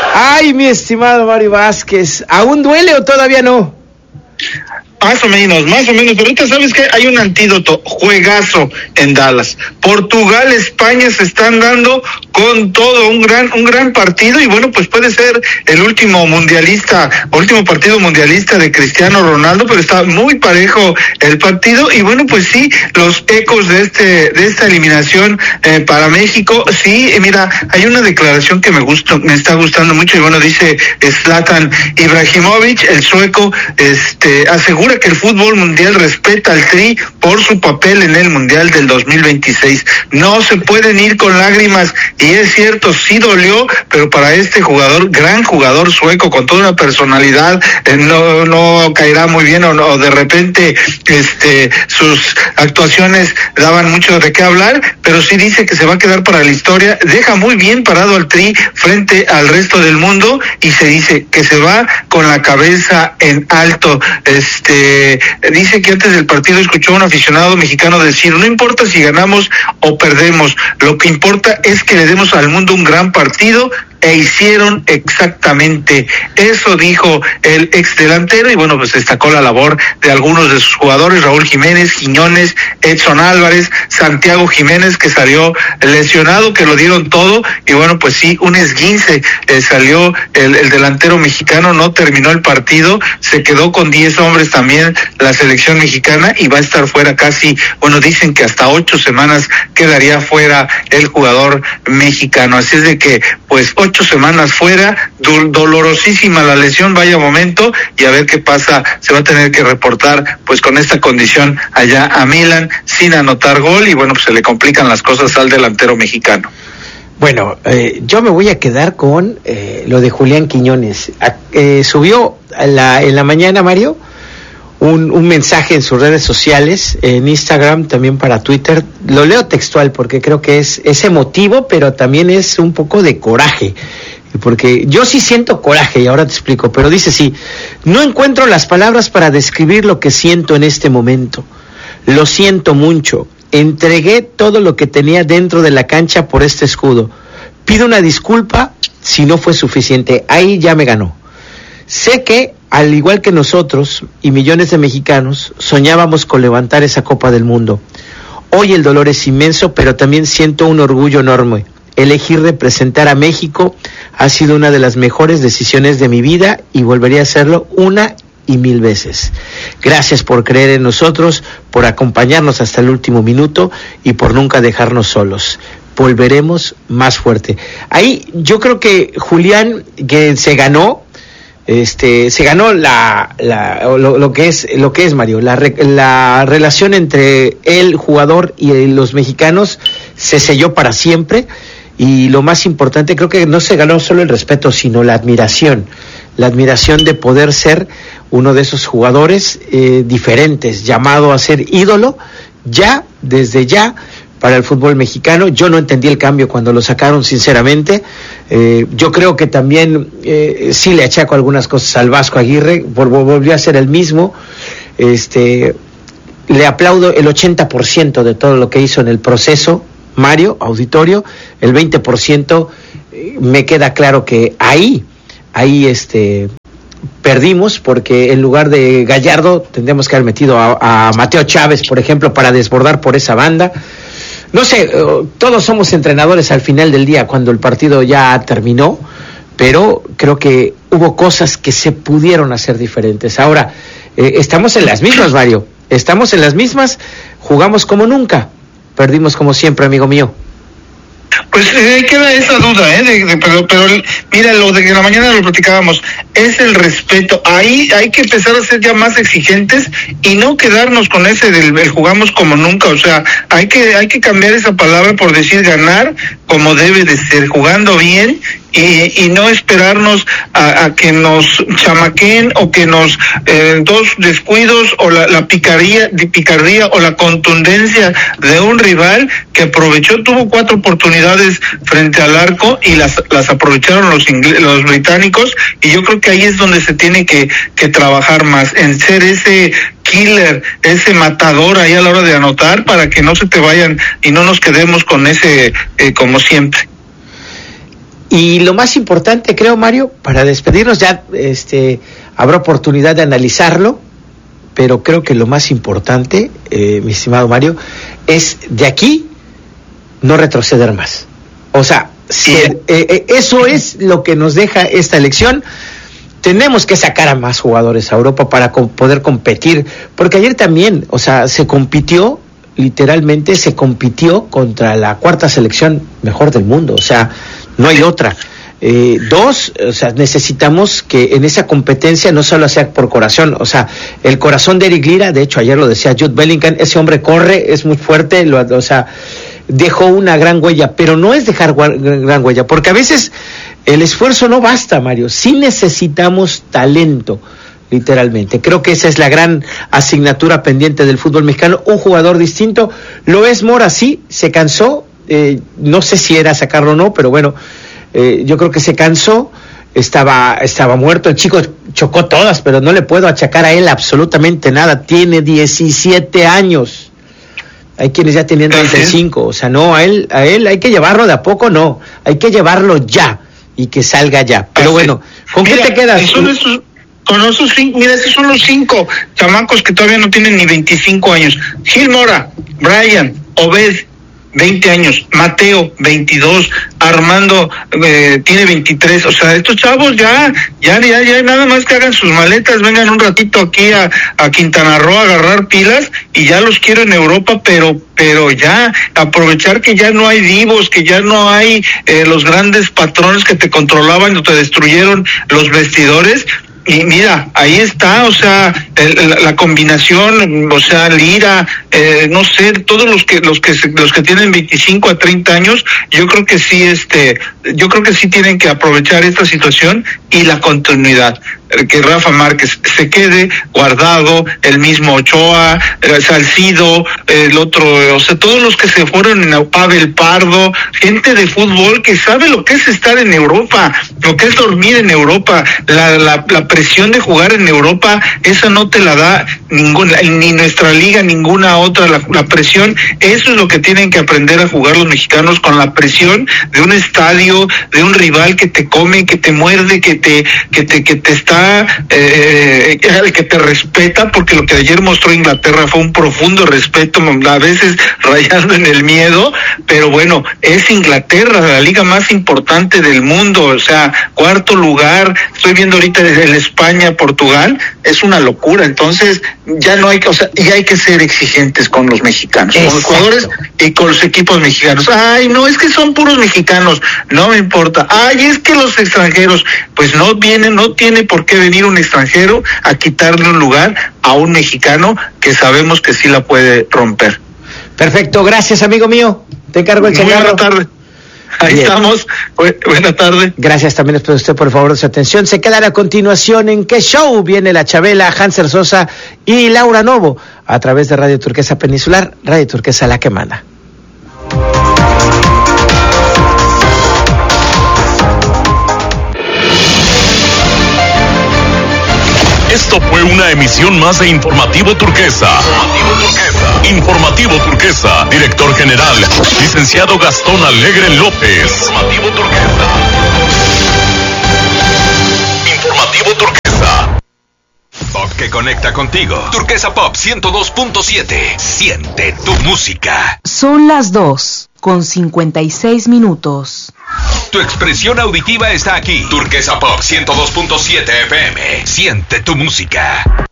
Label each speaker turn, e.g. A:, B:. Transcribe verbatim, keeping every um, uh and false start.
A: Ay, mi estimado Mario Vázquez, ¿aún duele o todavía no?
B: Más o menos, más o menos. Pero ahorita sabes que hay un antídoto, juegazo en Dallas. Portugal, España se están dando con todo un gran, un gran partido y bueno, pues puede ser el último mundialista, último partido mundialista de Cristiano Ronaldo, pero está muy parejo el partido y bueno, pues sí, los ecos de este, de esta eliminación eh, para México, sí, eh, mira, hay una declaración que me gusta, me está gustando mucho y bueno, dice Zlatan Ibrahimovic, el sueco, este, asegura que el fútbol mundial respeta al Tri por su papel en el mundial del dos mil veintiséis. No se pueden ir con lágrimas y es cierto, sí dolió, pero para este jugador, gran jugador sueco con toda una personalidad, eh, no no caerá muy bien o no, de repente este sus actuaciones daban mucho de qué hablar, pero sí dice que se va a quedar para la historia, deja muy bien parado al Tri frente al resto del mundo y se dice que se va con la cabeza en alto. Este dice que antes del partido escuchó a un aficionado mexicano decir, no importa si ganamos o perdemos, lo que importa es que le demos al mundo un gran partido, e hicieron exactamente eso, dijo el ex delantero, y bueno, pues destacó la labor de algunos de sus jugadores, Raúl Jiménez, Quiñones, Edson Álvarez, Santiago Jiménez, que salió lesionado, que lo dieron todo, y bueno, pues sí, un esguince, eh, salió el, el delantero mexicano, no terminó el partido, se quedó con diez hombres también la selección mexicana, y va a estar fuera casi, bueno, dicen que hasta ocho semanas quedaría fuera el jugador mexicano, así es de que, pues, ocho ocho semanas fuera, do, dolorosísima la lesión, vaya momento, y a ver qué pasa, se va a tener que reportar pues con esta condición allá a Milán, sin anotar gol, y bueno, pues se le complican las cosas al delantero mexicano.
A: Bueno, eh, yo me voy a quedar con eh, lo de Julián Quiñones. A, eh, subió a la, en la mañana, Mario, un, un mensaje en sus redes sociales, en Instagram, también para Twitter. Lo leo textual porque creo que es, es emotivo, pero también es un poco de coraje. Porque yo sí siento coraje, y ahora te explico, pero dice sí, no encuentro las palabras para describir lo que siento en este momento. Lo siento mucho. Entregué todo lo que tenía dentro de la cancha por este escudo. Pido una disculpa si no fue suficiente. Ahí ya me ganó. Sé que, al igual que nosotros y millones de mexicanos, soñábamos con levantar esa Copa del Mundo. Hoy el dolor es inmenso, pero también siento un orgullo enorme. Elegir representar a México ha sido una de las mejores decisiones de mi vida y volvería a hacerlo una y mil veces. Gracias por creer en nosotros, por acompañarnos hasta el último minuto y por nunca dejarnos solos. Volveremos más fuerte. Ahí yo creo que Julián, que se ganó, este, se ganó la, la lo, lo que es, lo que es Mario, la, la relación entre el jugador y los mexicanos se selló para siempre. Y lo más importante, creo que no se ganó solo el respeto, sino la admiración. La admiración de poder ser uno de esos jugadores eh, diferentes, llamado a ser ídolo, ya, desde ya, para el fútbol mexicano. Yo no entendí el cambio cuando lo sacaron, sinceramente. Eh, yo creo que también eh, sí le achaco algunas cosas al Vasco Aguirre, volvió a ser el mismo. Este, le aplaudo el ochenta por ciento de todo lo que hizo en el proceso, Mario, auditorio, el veinte por ciento me queda claro que ahí, ahí este, perdimos, porque en lugar de Gallardo tendríamos que haber metido a, a Mateo Chávez, por ejemplo, para desbordar por esa banda. No sé, todos somos entrenadores al final del día cuando el partido ya terminó, pero creo que hubo cosas que se pudieron hacer diferentes. Ahora, eh, estamos en las mismas, Mario, estamos en las mismas, jugamos como nunca. Perdimos como siempre, amigo mío.
B: Pues eh, queda esa duda, ¿eh? De, de, pero, pero mira, lo de que en la mañana lo platicábamos, es el respeto. Ahí hay que empezar a ser ya más exigentes y no quedarnos con ese del, del jugamos como nunca. O sea, hay que hay que cambiar esa palabra por decir ganar como debe de ser, jugando bien. Y, y no esperarnos a, a que nos chamaqueen o que nos eh, dos descuidos o la, la picardía, picardía o la contundencia de un rival que aprovechó, tuvo cuatro oportunidades frente al arco y las las aprovecharon los ingles, los británicos, y yo creo que ahí es donde se tiene que, que trabajar más, en ser ese killer, ese matador ahí a la hora de anotar, para que no se te vayan y no nos quedemos con ese eh, como siempre.
A: Y lo más importante, creo, Mario, para despedirnos, ya este habrá oportunidad de analizarlo, pero creo que lo más importante, eh, mi estimado Mario, es de aquí no retroceder más. O sea, si, eh, eh, eso es lo que nos deja esta elección. Tenemos que sacar a más jugadores a Europa para co- poder competir, porque ayer también, o sea, se compitió, literalmente se compitió contra la cuarta selección mejor del mundo, o sea, no hay otra. Eh, dos, o sea, necesitamos que en esa competencia no solo sea por corazón, o sea, el corazón de Eric Lira, de hecho ayer lo decía Jude Bellingham, ese hombre corre, es muy fuerte, lo, o sea, dejó una gran huella, pero no es dejar gua- gran huella, porque a veces el esfuerzo no basta, Mario, sí necesitamos talento, literalmente. Creo que esa es la gran asignatura pendiente del fútbol mexicano, un jugador distinto. Lo es Mora, sí, se cansó, eh, no sé si era sacarlo o no, pero bueno, eh, yo creo que se cansó, estaba, estaba muerto, el chico chocó todas, pero no le puedo achacar a él absolutamente nada, tiene diecisiete años. Hay quienes ya tienen treinta y cinco, o sea, no, a él, a él hay que llevarlo de a poco, no, hay que llevarlo ya y que salga ya. Pero bueno, ¿con
B: mira,
A: qué te quedas?
B: Son esos, con esos cinco, mira, esos son los cinco chamacos que todavía no tienen ni veinticinco años. Gil Mora, Brian, Obed, veinte años, Mateo, veintidós, Armando eh, tiene veintitrés, o sea, estos chavos ya, ya, ya, ya, nada más que hagan sus maletas, vengan un ratito aquí a, a Quintana Roo a agarrar pilas y ya los quiero en Europa, pero, pero ya, aprovechar que ya no hay divos, que ya no hay eh, los grandes patrones que te controlaban o te destruyeron los vestidores. Y mira, ahí está, o sea, el, la, la combinación, o sea, Lira, eh, no sé, todos los que los que los que tienen veinticinco a treinta años, yo creo que sí, este, yo creo que sí tienen que aprovechar esta situación y la continuidad. Que Rafa Márquez se quede guardado, el mismo Ochoa, Salcido, el otro, o sea, todos los que se fueron en Pavel Pardo, gente de fútbol que sabe lo que es estar en Europa, lo que es dormir en Europa, la, la, la presión de jugar en Europa, esa no te la da ninguna, ni nuestra liga, ninguna otra, la, la presión, eso es lo que tienen que aprender a jugar los mexicanos, con la presión de un estadio, de un rival que te come, que te muerde, que te, que te, que te está Eh, el que te respeta, porque lo que ayer mostró Inglaterra fue un profundo respeto, a veces rayando en el miedo, pero bueno, es Inglaterra, la liga más importante del mundo, o sea, cuarto lugar, estoy viendo ahorita el España, Portugal, es una locura, entonces ya no hay que, o sea, ya hay que ser exigentes con los mexicanos, Exacto. con los jugadores y con los equipos mexicanos. Ay, no, es que son puros mexicanos, no me importa. Ay, es que los extranjeros, pues no vienen, no tiene por qué venir un extranjero a quitarle un lugar a un mexicano que sabemos que sí la puede romper.
A: Perfecto, gracias amigo mío, te encargo el cigarro.
B: Buenas tardes. Ahí Bien. estamos, Bu- buena tarde.
A: Gracias también a usted por favor de su atención. Se quedan a continuación en ¿Qué Show? Viene la Chabela, Hanser Sosa y Laura Novo a través de Radio Turquesa Peninsular, Radio Turquesa la que manda.
C: Esto fue una emisión más de Informativo Turquesa. Informativo Turquesa. Informativo Turquesa. Director General, licenciado Gastón Alegre López. Informativo Turquesa. Informativo Turquesa. Pop que conecta contigo. Turquesa Pop ciento dos punto siete. Siente tu música.
D: Son las dos con cincuenta y seis minutos.
C: Tu expresión auditiva está aquí. Turquesa Pop ciento dos punto siete F M. Siente tu música.